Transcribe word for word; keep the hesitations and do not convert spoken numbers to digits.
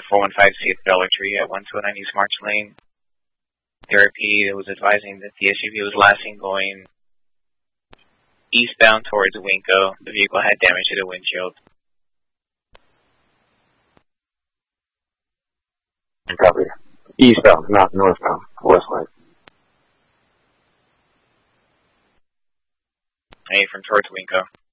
four one five C at Dollar Tree at one two nine East March Lane. Therapy was advising that the S U V was last seen going eastbound towards Winco. The vehicle had damage to the windshield. Copy. Eastbound, not northbound. Westbound. A from towards Winco.